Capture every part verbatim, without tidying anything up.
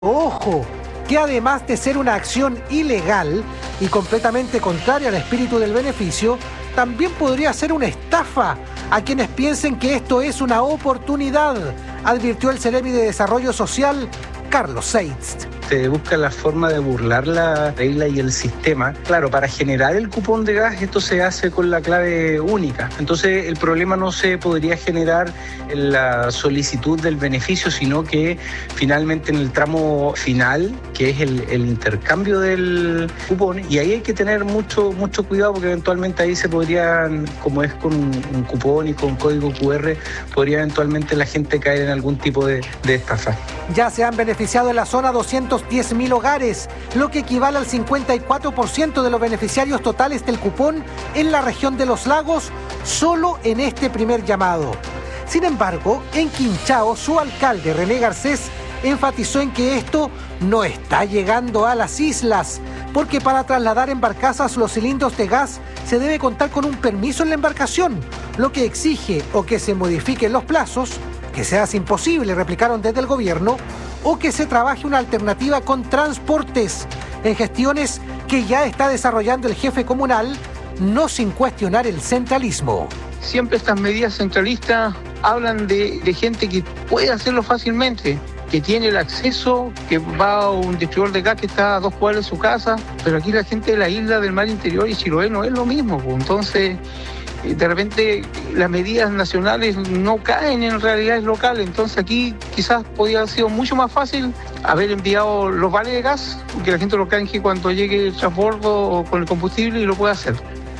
Ojo, que además de ser una acción ilegal y completamente contraria al espíritu del beneficio, también podría ser una estafa a quienes piensen que esto es una oportunidad, advirtió el Ceremi de Desarrollo Social, Carlos Seitz. Se busca la forma de burlar la regla y el sistema. Claro, para generar el cupón de gas esto se hace con la clave única. Entonces el problema no se podría generar en la solicitud del beneficio, sino que finalmente en el tramo final, que es el, el intercambio del cupón, y ahí hay que tener mucho, mucho cuidado porque eventualmente ahí se podrían, como es con un cupón y con código cu erre, podría eventualmente la gente caer en algún tipo de, de estafa. Ya se han beneficiado en la zona doscientos diez mil hogares, lo que equivale al cincuenta y cuatro por ciento de los beneficiarios totales del cupón en la región de Los Lagos, solo en este primer llamado. Sin embargo, en Quinchao, su alcalde René Garcés enfatizó en que esto no está llegando a las islas, porque para trasladar en barcazas los cilindros de gas se debe contar con un permiso en la embarcación, lo que exige o que se modifiquen los plazos, que se hace imposible, replicaron desde el gobierno, o que se trabaje una alternativa con transportes en gestiones que ya está desarrollando el jefe comunal, no sin cuestionar el centralismo. Siempre estas medidas centralistas hablan de, de gente que puede hacerlo fácilmente, que tiene el acceso, que va a un distribuidor de gas que está a dos cuadras de su casa, pero aquí la gente de la isla del mar interior y Chiloé no es lo mismo. Entonces, de repente las medidas nacionales no caen en realidades locales, entonces aquí quizás podría haber sido mucho más fácil haber enviado los vales de gas, que la gente lo canje cuando llegue el transbordo o con el combustible y lo pueda hacer.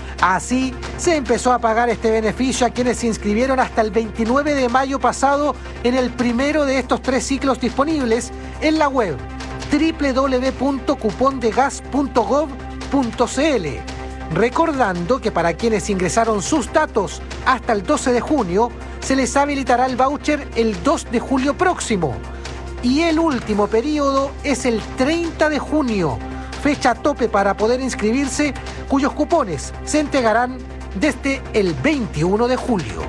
Así se empezó a pagar este beneficio a quienes se inscribieron hasta el veintinueve de mayo pasado en el primero de estos tres ciclos disponibles en la web doble u doble u doble u punto cupón de gas punto gov punto ce. Recordando que para quienes ingresaron sus datos hasta el doce de junio, se les habilitará el voucher el dos de julio próximo. Y el último periodo es el treinta de junio, fecha tope para poder inscribirse, cuyos cupones se entregarán desde el veintiuno de julio.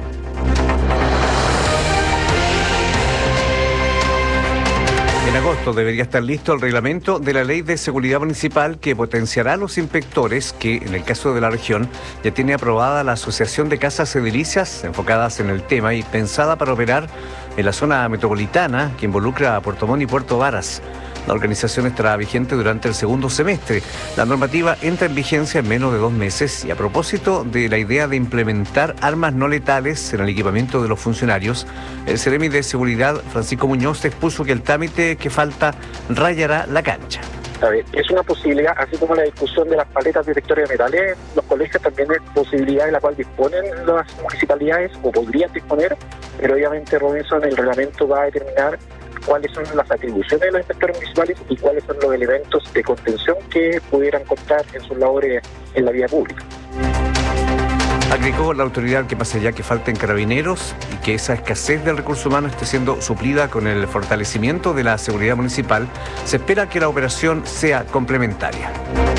En agosto debería estar listo el reglamento de la Ley de Seguridad Municipal que potenciará a los inspectores que, en el caso de la región, ya tiene aprobada la Asociación de Casas Edilicias enfocadas en el tema y pensada para operar en la zona metropolitana que involucra a Puerto Montt y Puerto Varas. La organización estará vigente durante el segundo semestre. La normativa entra en vigencia en menos de dos meses y a propósito de la idea de implementar armas no letales en el equipamiento de los funcionarios, el Ceremi de Seguridad, Francisco Muñoz, expuso que el trámite que falta rayará la cancha. A ver, es una posibilidad, así como la discusión de las paletas detectores de metales, los colegios también es posibilidad de la cual disponen las municipalidades o podrían disponer, pero obviamente Robinson, el reglamento va a determinar cuáles son las atribuciones de los inspectores municipales y cuáles son los elementos de contención que pudieran contar en sus labores en la vía pública. Agregó la autoridad que más allá que falten carabineros y que esa escasez del recurso humano esté siendo suplida con el fortalecimiento de la seguridad municipal, se espera que la operación sea complementaria.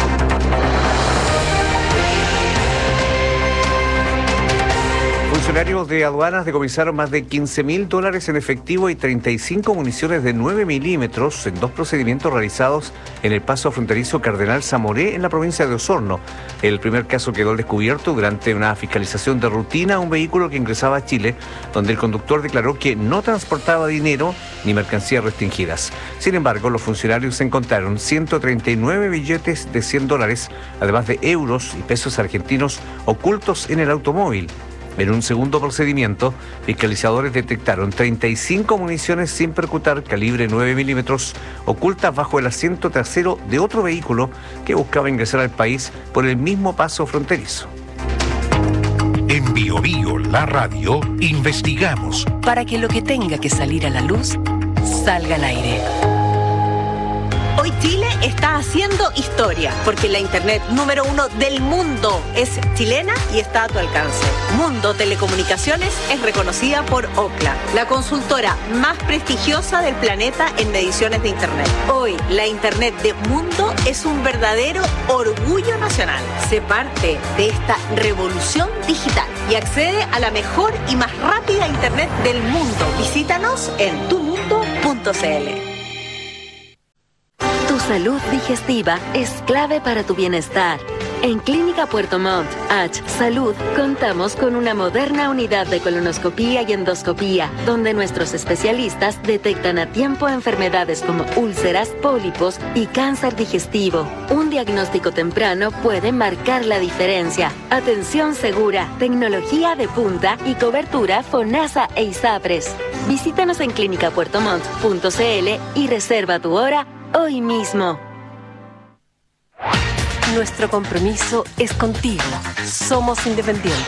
Funcionarios de aduanas decomisaron más de quince mil dólares en efectivo y treinta y cinco municiones de nueve milímetros en dos procedimientos realizados en el paso fronterizo Cardenal Zamoré en la provincia de Osorno. El primer caso quedó al descubierto durante una fiscalización de rutina a un vehículo que ingresaba a Chile, donde el conductor declaró que no transportaba dinero ni mercancías restringidas. Sin embargo, los funcionarios encontraron ciento treinta y nueve billetes de cien dólares, además de euros y pesos argentinos ocultos en el automóvil. En un segundo procedimiento, fiscalizadores detectaron treinta y cinco municiones sin percutar calibre nueve milímetros ocultas bajo el asiento trasero de otro vehículo que buscaba ingresar al país por el mismo paso fronterizo. En Bio Bio, la radio, investigamos para que lo que tenga que salir a la luz salga al aire. Hoy Chile está haciendo historia, porque la internet número uno del mundo es chilena y está a tu alcance. Mundo Telecomunicaciones es reconocida por Ookla, la consultora más prestigiosa del planeta en mediciones de internet. Hoy, la internet de Mundo es un verdadero orgullo nacional. Sé parte de esta revolución digital y accede a la mejor y más rápida internet del mundo. Visítanos en tu mundo punto c l. salud digestiva es clave para tu bienestar. En Clínica Puerto Montt, H Salud, contamos con una moderna unidad de colonoscopía y endoscopía, donde nuestros especialistas detectan a tiempo enfermedades como úlceras, pólipos y cáncer digestivo. Un diagnóstico temprano puede marcar la diferencia. Atención segura, tecnología de punta y cobertura FONASA e ISAPRES. Visítanos en clínica puerto montt punto c l y reserva tu hora hoy mismo. Nuestro compromiso es contigo. Somos independientes.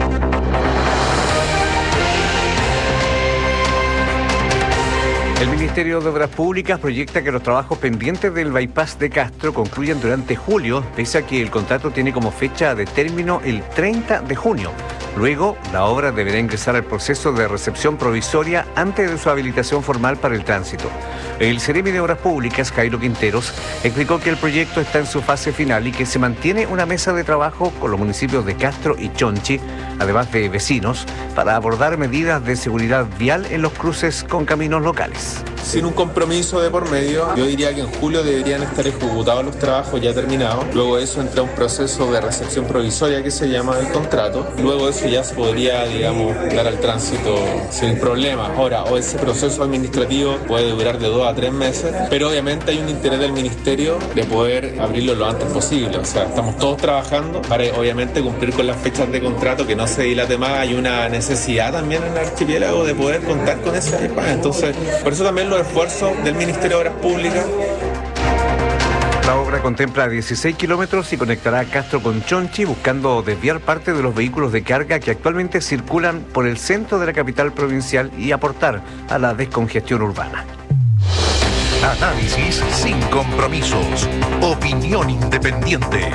El Ministerio de Obras Públicas proyecta que los trabajos pendientes del bypass de Castro concluyan durante julio, pese a que el contrato tiene como fecha de término el treinta de junio. Luego, la obra deberá ingresar al proceso de recepción provisoria antes de su habilitación formal para el tránsito. El Seremi de Obras Públicas, Jairo Quinteros, explicó que el proyecto está en su fase final y que se mantiene una mesa de trabajo con los municipios de Castro y Chonchi, además de vecinos, para abordar medidas de seguridad vial en los cruces con caminos locales. Sin un compromiso de por medio, yo diría que en julio deberían estar ejecutados los trabajos ya terminados. Luego de eso entra un proceso de recepción provisoria que se llama el contrato. Luego de eso ya se podría, digamos, dar al tránsito sin problema. Ahora, o ese proceso administrativo puede durar de dos a tres meses, pero obviamente hay un interés del Ministerio de poder abrirlo lo antes posible. O sea, estamos todos trabajando para, obviamente, cumplir con las fechas de contrato, que no se dilate más. Hay una necesidad también en el archipiélago de poder contar con ese bypass. Entonces, por eso también los esfuerzos del Ministerio de Obras Públicas. La obra contempla dieciséis kilómetros y conectará Castro con Chonchi, buscando desviar parte de los vehículos de carga que actualmente circulan por el centro de la capital provincial y aportar a la descongestión urbana. Análisis sin compromisos. Opinión independiente.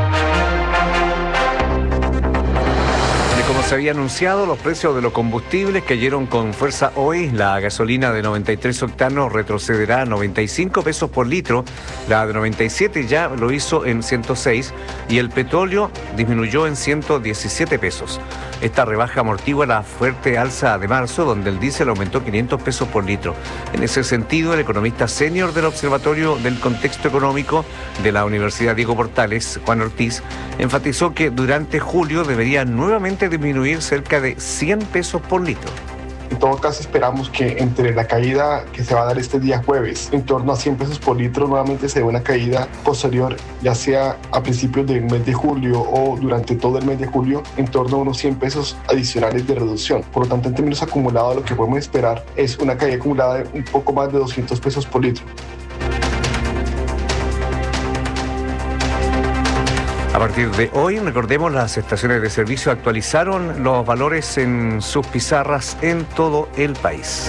Como se había anunciado, los precios de los combustibles cayeron con fuerza hoy. La gasolina de noventa y tres octanos retrocederá a noventa y cinco pesos por litro, la de noventa y siete ya lo hizo en ciento seis y el petróleo disminuyó en ciento diecisiete pesos. Esta rebaja amortigua la fuerte alza de marzo, donde el diésel aumentó quinientos pesos por litro. En ese sentido, el economista senior del Observatorio del Contexto Económico de la Universidad Diego Portales, Juan Ortiz, enfatizó que durante julio debería nuevamente disminuir cerca de cien pesos por litro. En todo caso, esperamos que entre la caída que se va a dar este día jueves, en torno a cien pesos por litro, nuevamente se dé una caída posterior, ya sea a principios del mes de julio o durante todo el mes de julio, en torno a unos cien pesos adicionales de reducción. Por lo tanto, en términos acumulados, lo que podemos esperar es una caída acumulada de un poco más de doscientos pesos por litro. A partir de hoy, recordemos, las estaciones de servicio actualizaron los valores en sus pizarras en todo el país.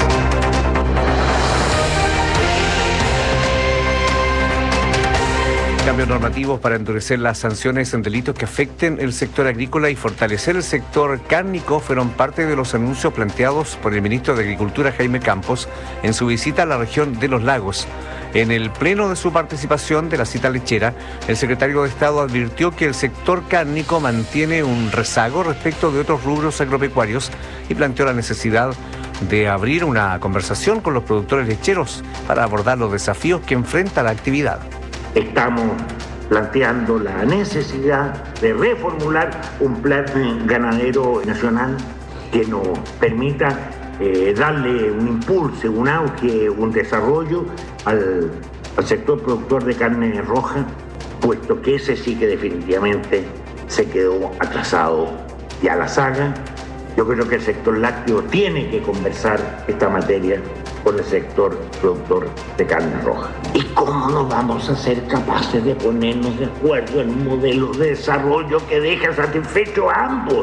Cambios normativos para endurecer las sanciones en delitos que afecten el sector agrícola y fortalecer el sector cárnico fueron parte de los anuncios planteados por el ministro de Agricultura, Jaime Campos, en su visita a la región de Los Lagos. En el pleno de su participación de la cita lechera, el secretario de Estado advirtió que el sector cárnico mantiene un rezago respecto de otros rubros agropecuarios y planteó la necesidad de abrir una conversación con los productores lecheros para abordar los desafíos que enfrenta la actividad. Estamos planteando la necesidad de reformular un plan ganadero nacional que nos permita eh, darle un impulso, un auge, un desarrollo al, al sector productor de carne roja, puesto que ese sí que definitivamente se quedó atrasado ya la saga. Yo creo que el sector lácteo tiene que conversar esta materia con el sector productor de carne roja. ¿Y cómo no vamos a ser capaces de ponernos de acuerdo en un modelo de desarrollo que deje satisfecho a ambos?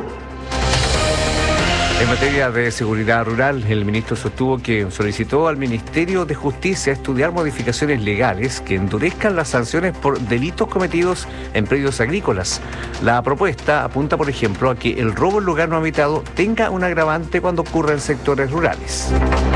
En materia de seguridad rural, el ministro sostuvo que solicitó al Ministerio de Justicia estudiar modificaciones legales que endurezcan las sanciones por delitos cometidos en predios agrícolas. La propuesta apunta, por ejemplo, a que el robo en lugar no habitado tenga un agravante cuando ocurra en sectores rurales.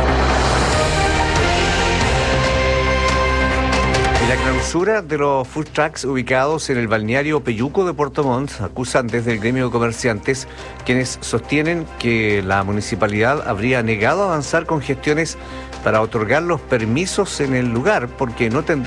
La clausura de los food trucks ubicados en el balneario Peyuco de Puerto Montt acusan desde el gremio de comerciantes, quienes sostienen que la municipalidad habría negado avanzar con gestiones para otorgar los permisos en el lugar porque no tendría